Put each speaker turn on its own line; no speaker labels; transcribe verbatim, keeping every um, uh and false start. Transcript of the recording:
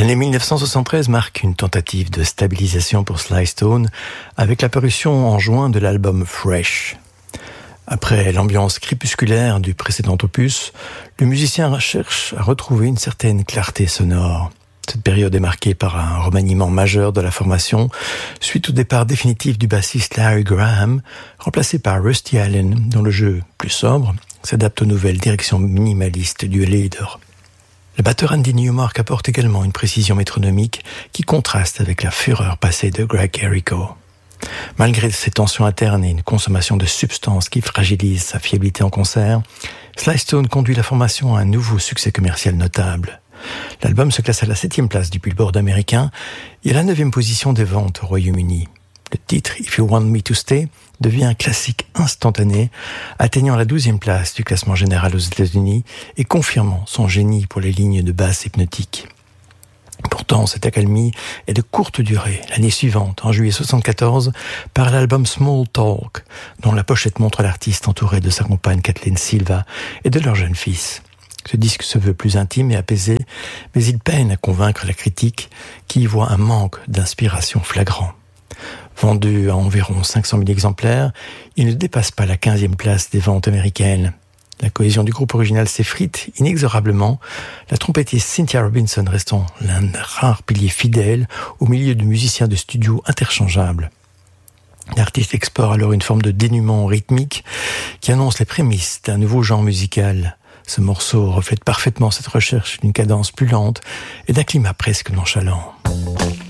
L'année mille neuf cent soixante-treize marque une tentative de stabilisation pour Sly Stone avec la parution en juin de l'album Fresh. Après l'ambiance crépusculaire du précédent opus, le musicien cherche à retrouver une certaine clarté sonore. Cette période est marquée par un remaniement majeur de la formation suite au départ définitif du bassiste Larry Graham, remplacé par Rusty Allen, dont le jeu, plus sobre, s'adapte aux nouvelles directions minimalistes du leader. Le batteur Andy Newmark apporte également une précision métronomique qui contraste avec la fureur passée de Greg Errico. Malgré ces tensions internes et une consommation de substances qui fragilisent sa fiabilité en concert, Sly Stone conduit la formation à un nouveau succès commercial notable. L'album se classe à la septième place du Billboard américain et à la neuvième position des ventes au Royaume-Uni. Le titre « If You Want Me to Stay » devient un classique instantané, atteignant la douzième place du classement général aux États-Unis et confirmant son génie pour les lignes de basse hypnotiques. Pourtant, cette accalmie est de courte durée. L'année suivante, en juillet soixante-quatorze, par l'album Small Talk, dont la pochette montre l'artiste entouré de sa compagne Kathleen Silva et de leur jeune fils. Ce disque se veut plus intime et apaisé, mais il peine à convaincre la critique qui y voit un manque d'inspiration flagrant. Vendu à environ cinq cent mille exemplaires, il ne dépasse pas la quinzième place des ventes américaines. La cohésion du groupe original s'effrite inexorablement, la trompettiste Cynthia Robinson restant l'un des rares piliers fidèles au milieu de musiciens de studio interchangeables. L'artiste explore alors une forme de dénuement rythmique qui annonce les prémices d'un nouveau genre musical. Ce morceau reflète parfaitement cette recherche d'une cadence plus lente et d'un climat presque nonchalant.